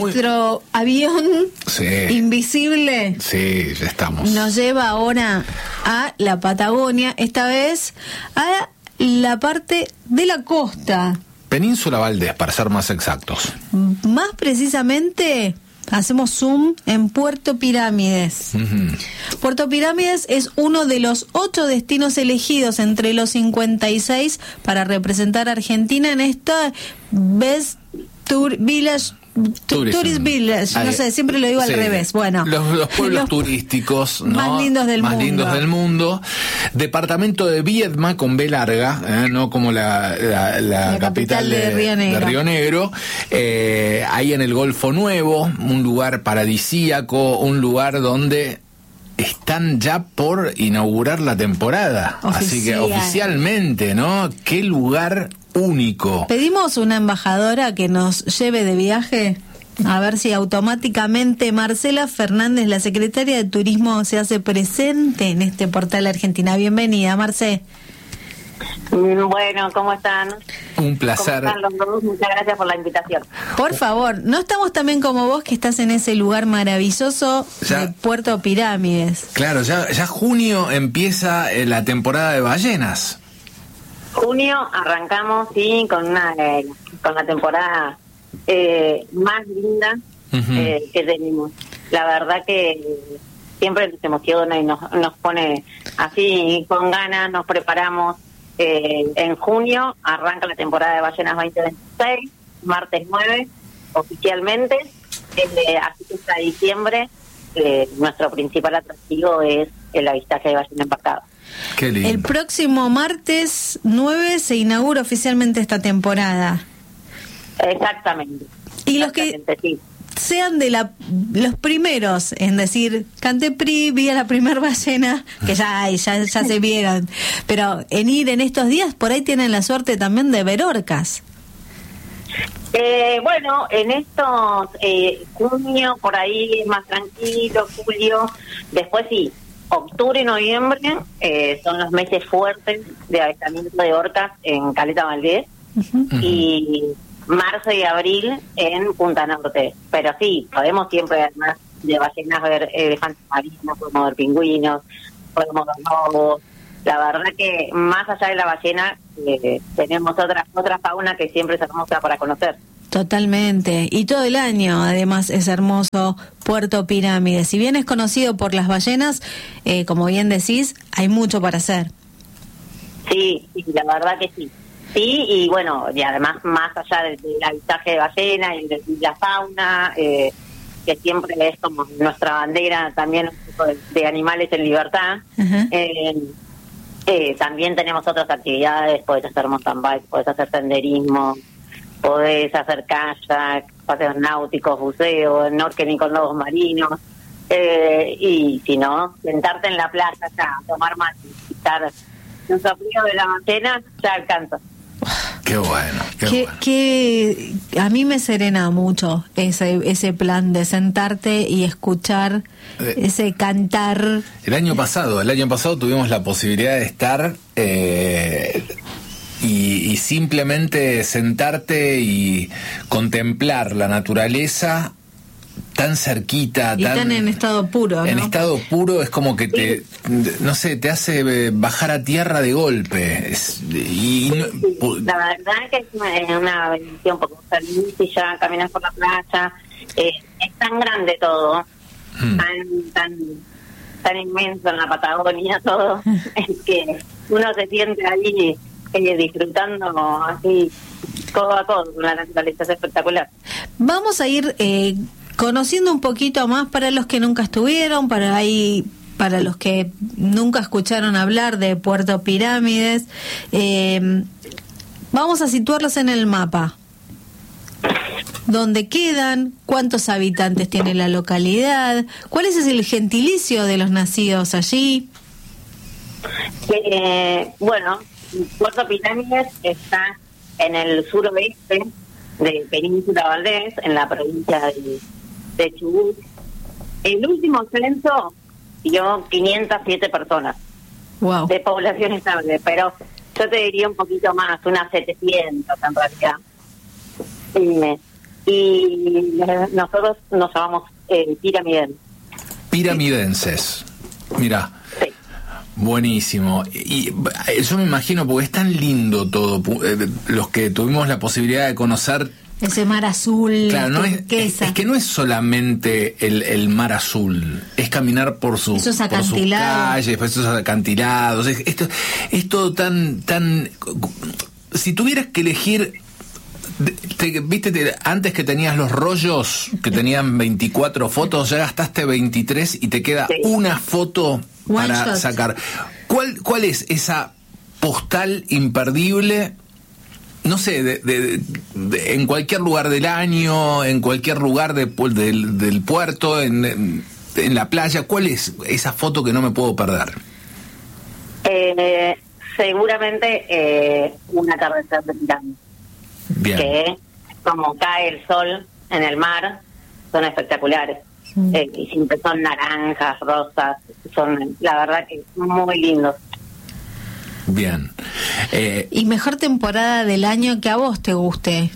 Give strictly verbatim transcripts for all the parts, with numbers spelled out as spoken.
Nuestro muy... avión sí. invisible sí, ya estamos. Nos lleva ahora a la Patagonia, esta vez a la parte de la costa. Península Valdés, para ser más exactos. Más precisamente, hacemos zoom en Puerto Pirámides. Uh-huh. Puerto Pirámides es uno de los ocho destinos elegidos entre los cincuenta y seis para representar a Argentina en esta Best Tour Village. Tourism. Tourist Village, no sé, siempre lo digo sí. al revés. Bueno, los, los pueblos los turísticos, ¿no? más lindos del más mundo. lindos del mundo. Departamento de Viedma con B larga, ¿eh? No como la, la, la, la capital, capital de, de Río Negro. De Río Negro. Eh, ahí en el Golfo Nuevo, un lugar paradisíaco, un lugar donde están ya por inaugurar la temporada. Oficial. Así que oficialmente, ¿no? Qué lugar único. Pedimos una embajadora que nos lleve de viaje, a ver si automáticamente Marcela Fernández, la secretaria de Turismo, se hace presente en este portal Argentina. Bienvenida, Marce. Bueno, ¿cómo están? Un placer. ¿Cómo están los dos? Muchas gracias por la invitación. Por favor, no estamos también como vos, que estás en ese lugar maravilloso ya, de Puerto Pirámides. Claro, ya, ya junio empieza eh, la temporada de ballenas. Junio arrancamos, sí, con una eh, con la temporada eh, más linda uh-huh. eh, que tenemos. La verdad que siempre nos emociona y nos, nos pone así con ganas, nos preparamos. Eh, en junio arranca la temporada de ballenas veinte veintiséis, martes nueve, oficialmente. Eh, así que hasta diciembre eh, nuestro principal atractivo es el avistaje de ballena embarcada. Qué lindo. El próximo martes nueve se inaugura oficialmente esta temporada. Exactamente. Y los que sí. sean de la los primeros en decir, Canteprí, vi a la primer ballena, que ya hay, ya, ya se vieron, pero en ir en estos días, por ahí tienen la suerte también de ver orcas. Eh, bueno, en estos eh, junio, por ahí más tranquilo, julio, después sí. Octubre y noviembre eh, son los meses fuertes de avistamiento de orcas en Caleta Valdés uh-huh. y marzo y abril en Punta Norte. Pero sí, podemos siempre, además de ballenas, ver elefantes marinos, podemos ver pingüinos, podemos ver lobos. La verdad que más allá de la ballena eh, tenemos otra, otra fauna que siempre es hermosa para conocer. Totalmente, y todo el año además es hermoso Puerto Pirámides. Si bien es conocido por las ballenas, eh, como bien decís, hay mucho para hacer. Sí, sí, la verdad que sí. Sí, y bueno, y además más allá del, del avistaje de ballena y de, de la fauna, eh, que siempre es como nuestra bandera también de, de animales en libertad, uh-huh. eh, eh, también tenemos otras actividades, podés hacer mountain bike, podés hacer senderismo, podés hacer kayak, paseos náuticos, buceo, snorkeling con lobos marinos, eh, y si no, sentarte en la playa ya, tomar mate, estar un soplo de la ballena, ya alcanza. Qué bueno, qué que, bueno. Que a mí me serena mucho ese ese plan de sentarte y escuchar eh, ese cantar. El año pasado, el año pasado tuvimos la posibilidad de estar eh, y, y simplemente sentarte y contemplar la naturaleza tan cerquita, y tan, tan en estado puro, ¿no? En estado puro es como que te, no sé, te hace bajar a tierra de golpe. Es, y, sí, la verdad que es una, una bendición porque salís y ya caminas por la playa. Eh, es tan grande todo, hmm. tan, tan, tan inmenso en la Patagonia todo, es que uno se siente ahí eh, disfrutando así codo a codo con la naturaleza, es espectacular. Vamos a ir eh, conociendo un poquito más para los que nunca estuvieron, para ahí, para los que nunca escucharon hablar de Puerto Pirámides. Eh, vamos a situarlos en el mapa. ¿Dónde quedan? ¿Cuántos habitantes tiene la localidad? ¿Cuál es el gentilicio de los nacidos allí? Eh, bueno, Puerto Pirámides está en el suroeste de Península Valdés, en la provincia de, de Chubut. El último censo dio quinientas siete personas wow. de población estable, pero yo te diría un poquito más, unas setecientas en realidad. Y, y nosotros nos llamamos eh, piramidenses. Piramidenses, mirá. Sí. Buenísimo. Y yo me imagino, porque es tan lindo todo, los que tuvimos la posibilidad de conocer ese mar azul. Claro, no es, es, es que no es solamente el, el mar azul, es caminar por, su, esos por sus calles, por esos acantilados. Es, esto, es todo tan, tan. Si tuvieras que elegir. Te, viste, te, antes que tenías los rollos que tenían veinticuatro fotos, ya gastaste veintitrés y te queda sí. una foto One para shot. sacar. ¿Cuál, ¿Cuál es esa postal imperdible? No sé, de, de, de, en cualquier lugar del año, en cualquier lugar de, del, del puerto, en, en, en la playa. ¿Cuál es esa foto que no me puedo perder? Eh, seguramente eh, un atardecer de pirámide. Bien. Que como cae el sol en el mar, son espectaculares. Mm. Eh, y siempre son naranjas, rosas, son la verdad que muy lindos. Bien. Eh, ¿Y mejor temporada del año que a vos te guste?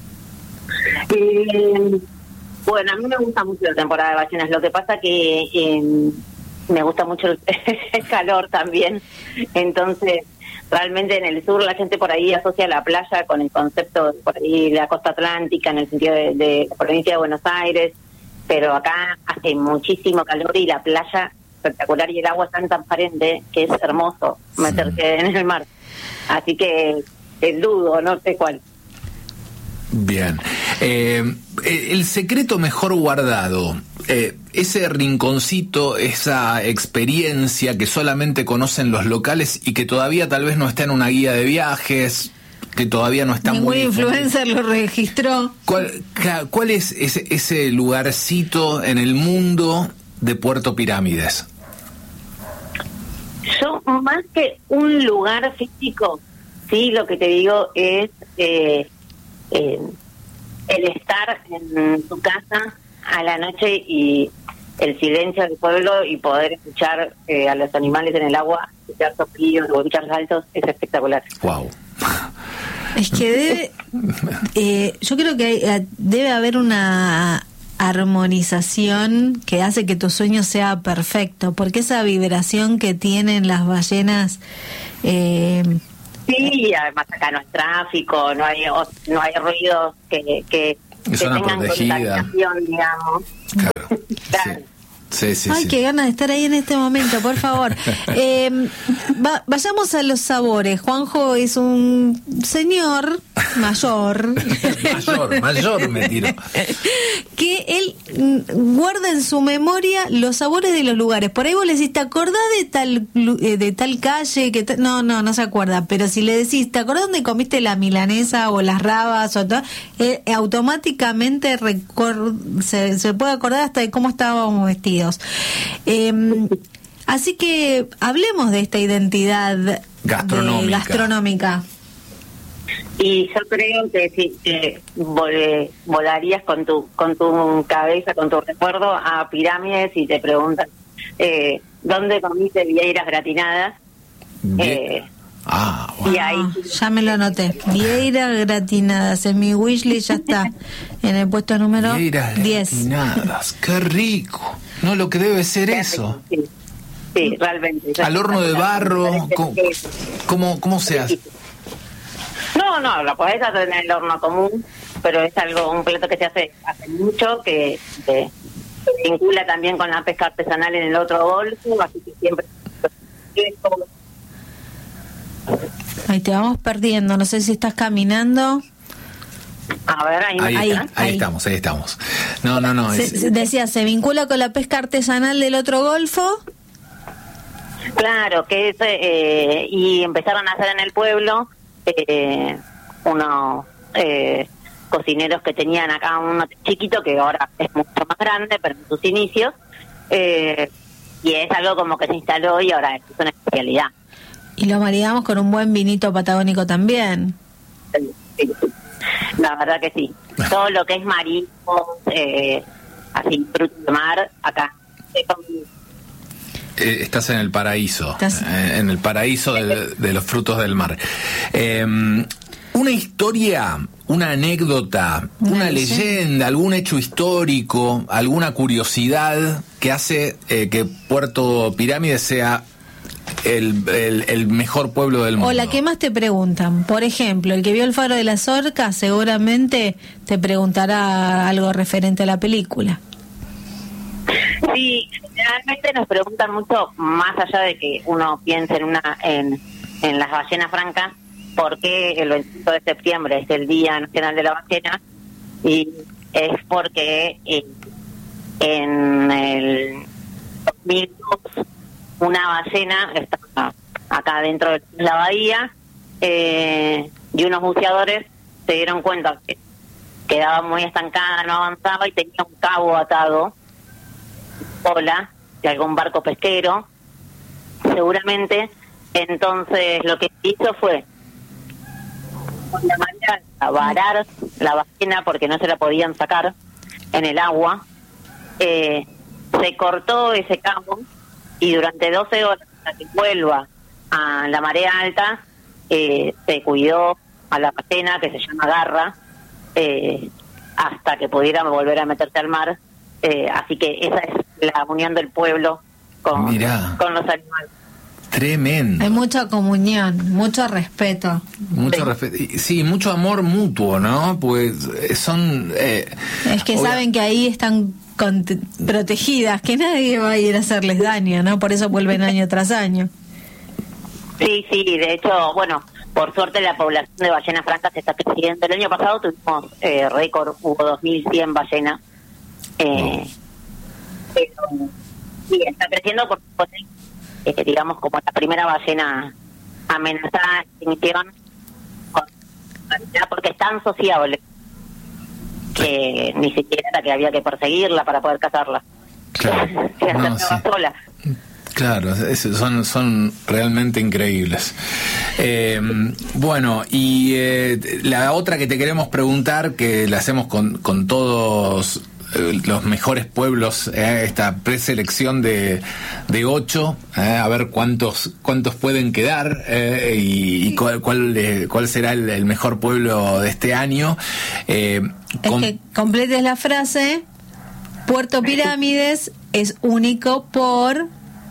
Eh, bueno, a mí me gusta mucho la temporada de ballenas. Lo que pasa que eh, me gusta mucho el, el calor también. Entonces, realmente en el sur la gente por ahí asocia la playa con el concepto por ahí de la costa atlántica, en el sentido de, de la provincia de Buenos Aires, pero acá hace muchísimo calor y la playa espectacular y el agua es tan transparente que es hermoso meterse sí. en el mar. Así que el dudo, no sé cuál. Bien. Eh, el secreto mejor guardado, eh, ese rinconcito, esa experiencia que solamente conocen los locales y que todavía tal vez no está en una guía de viajes, que todavía no está ningún muy... Ningún influencer lo registró. ¿Cuál, cuál es ese, ese lugarcito en el mundo de Puerto Pirámides? Yo, más que un lugar físico, sí, lo que te digo es... Eh, Eh, el estar en tu casa a la noche y el silencio del pueblo y poder escuchar eh, a los animales en el agua, escuchar soplidos o escuchar saltos, es espectacular. Wow. Es que debe, eh, yo creo que hay, debe haber una armonización que hace que tu sueño sea perfecto, porque esa vibración que tienen las ballenas... Eh, Sí, además acá no hay tráfico, no hay no hay ruidos que, que, que tengan contaminación, digamos. Claro. Claro. Sí. Sí, sí, Ay, sí. qué ganas de estar ahí en este momento, por favor. eh, va, vayamos a los sabores. Juanjo es un señor mayor. mayor, mayor me tiro. Que él guarda en su memoria los sabores de los lugares. Por ahí vos le decís, ¿te acordás de tal de tal calle? que ta-? No, no, no se acuerda. Pero si le decís, ¿te acordás dónde comiste la milanesa o las rabas? O todo? Eh, automáticamente recor- se, se puede acordar hasta de cómo estábamos vestidos. Eh, así que hablemos de esta identidad gastronómica. De, gastronómica. Y yo creo que si que vol- volarías con tu con tu cabeza, con tu recuerdo a Pirámides y te preguntan eh, ¿dónde comiste vieiras gratinadas? Eh, Ah, wow. Y ahí, ya me lo anoté. Vieiras gratinadas en mi wishlist, ya está en el puesto número diez. Gratinadas, qué rico. No, lo que debe ser eso. Sí, sí, realmente. Al horno de barro, ¿cómo, cómo, cómo se hace? No, no, lo podés hacer en el horno común, pero es algo, un plato que se hace hace mucho, que se vincula también con la pesca artesanal en el otro golfo, así que siempre... Ahí te vamos perdiendo, no sé si estás caminando. A ver, ahí, ahí, ahí, está, ahí, ahí estamos, ahí estamos. No, no, no. Se, es... se decía, ¿se vincula con la pesca artesanal del otro golfo? Claro, que es, eh, y empezaron a hacer en el pueblo eh, unos eh, cocineros que tenían acá uno chiquito, que ahora es mucho más grande, pero en sus inicios, eh, y es algo como que se instaló y ahora es una especialidad. Y lo maridamos con un buen vinito patagónico también. Sí, sí. La verdad que sí. Todo lo que es mariscos, eh, así, frutos de mar, acá. Eh, estás en el paraíso, eh, en el paraíso de, de los frutos del mar. Eh, una historia, una anécdota, una, una leyenda, algún hecho histórico, alguna curiosidad que hace eh, que Puerto Pirámides sea el, el, el mejor pueblo del mundo. O la que más te preguntan. Por ejemplo, el que vio el Faro de las Orcas seguramente te preguntará algo referente a la película. Sí, generalmente nos preguntan mucho, más allá de que uno piense en una en, en las ballenas francas, por qué el veinticinco de septiembre es el Día Nacional de la Ballena, y es porque en, en el dos mil dos una ballena estaba acá dentro de la bahía, eh, y unos buceadores se dieron cuenta que quedaba muy estancada, no avanzaba y tenía un cabo atado ola de algún barco pesquero, seguramente. Entonces lo que hizo fue, con la manera de varar la ballena porque no se la podían sacar en el agua, eh, se cortó ese cabo y durante doce horas, hasta que vuelva a la marea alta, eh, se cuidó a la ballena, que se llama garra, eh, hasta que pudiera volver a meterse al mar. Eh, así que esa es la unión del pueblo con, con los animales. Tremendo. Hay mucha comunión, mucho respeto. Mucho sí. respeto. Sí, mucho amor mutuo, ¿no? Pues son... Eh, es que obvia... saben que ahí están con, protegidas, que nadie va a ir a hacerles daño, ¿no? Por eso vuelven año tras año. Sí, sí, de hecho, bueno, por suerte la población de ballenas francas está creciendo. El año pasado tuvimos eh, récord, hubo dos mil cien ballenas. Eh, oh. Pero sí, está creciendo por, por eh, digamos, como la primera ballena amenazada de extinción, porque es tan sociable que ni siquiera era que había que perseguirla para poder cazarla. Claro. Se no, sí. sola. Claro, es, son son realmente increíbles. Eh, bueno, y eh, la otra que te queremos preguntar, que la hacemos con, con todos los mejores pueblos, eh, esta preselección de de ocho, eh, a ver cuántos cuántos pueden quedar, eh, y, y cuál cuál, eh, cuál será el, el mejor pueblo de este año. Eh, es com- que completes la frase. Puerto Pirámides es único por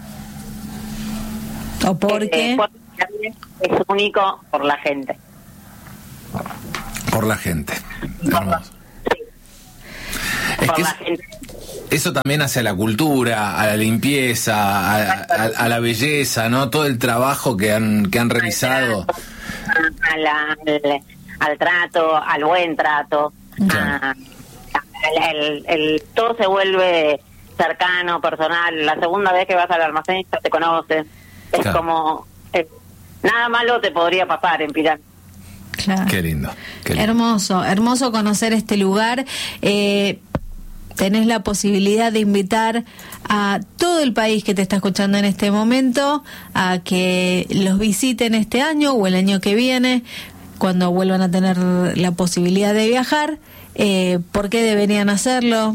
o porque eh, Puerto Pirámides es único por la gente. Por la gente. Hermoso. Es que es, eso también hace a la cultura, a la limpieza, a, a, a la belleza, ¿no? Todo el trabajo que han que han realizado. A la, al, al trato, al buen trato. Claro. A, a, el, el, todo se vuelve cercano, personal. La segunda vez que vas al almacén ya te conoces. Es claro. como... Eh, nada malo te podría pasar en Pirámides. Claro. Qué lindo, qué lindo. Hermoso, hermoso conocer este lugar. Eh, tenés la posibilidad de invitar a todo el país que te está escuchando en este momento a que los visiten este año o el año que viene, cuando vuelvan a tener la posibilidad de viajar. Eh, ¿Por qué deberían hacerlo?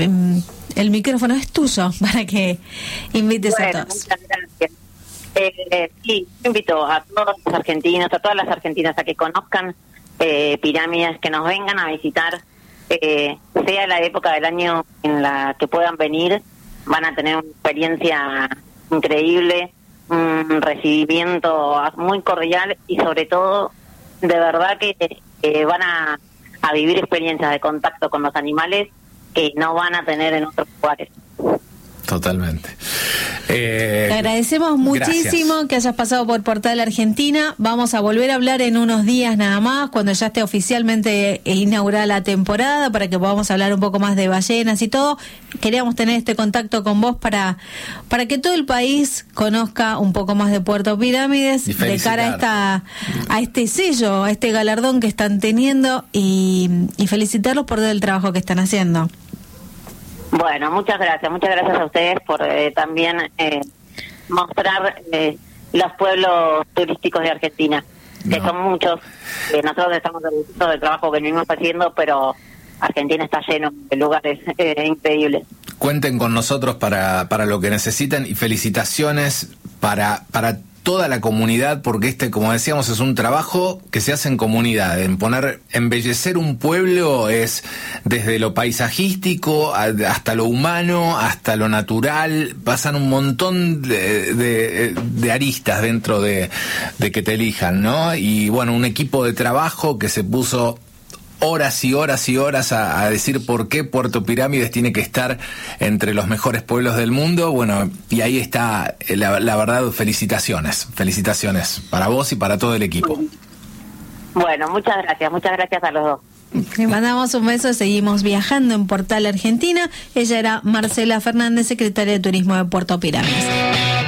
El micrófono es tuyo para que invites bueno, a todos. Muchas gracias. Eh, eh, sí, invito a todos los argentinos, a todas las argentinas a que conozcan eh, Pirámides, que nos vengan a visitar, eh, sea la época del año en la que puedan venir, van a tener una experiencia increíble, un recibimiento muy cordial y sobre todo, de verdad que eh, van a, a vivir experiencias de contacto con los animales que no van a tener en otros lugares. Totalmente. Eh, Te agradecemos muchísimo gracias. Que hayas pasado por Portal Argentina. Vamos a volver a hablar en unos días nada más, cuando ya esté oficialmente inaugurada la temporada, para que podamos hablar un poco más de ballenas y todo. Queríamos tener este contacto con vos para para que todo el país conozca un poco más de Puerto Pirámides de cara a esta a este sello, a este galardón que están teniendo, y, y felicitarlos por todo el trabajo que están haciendo. Bueno, muchas gracias, muchas gracias a ustedes por eh, también eh, mostrar eh, los pueblos turísticos de Argentina, no. que son muchos. Eh, nosotros estamos orgullosos del trabajo que venimos haciendo, pero Argentina está lleno de lugares eh, increíbles. Cuenten con nosotros para para lo que necesiten, y felicitaciones para para toda la comunidad, porque este, como decíamos, es un trabajo que se hace en comunidad. En poner, embellecer un pueblo es desde lo paisajístico hasta lo humano, hasta lo natural. Pasan un montón de, de, de aristas dentro de, de que te elijan, ¿no? Y bueno, un equipo de trabajo que se puso horas y horas y horas a, a decir por qué Puerto Pirámides tiene que estar entre los mejores pueblos del mundo. Bueno, y ahí está, la, la verdad, felicitaciones, felicitaciones para vos y para todo el equipo. Bueno, muchas gracias, muchas gracias a los dos. Le mandamos un beso, seguimos viajando en Portal Argentina. Ella era Marcela Fernández, secretaria de Turismo de Puerto Pirámides.